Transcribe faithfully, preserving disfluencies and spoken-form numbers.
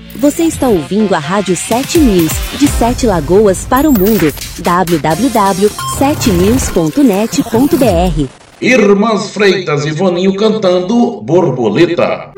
Você está ouvindo a Rádio sete News, de Sete Lagoas para o mundo. w w w ponto sete news ponto net ponto b r. Irmãs Freitas e Vaninho cantando Borboleta.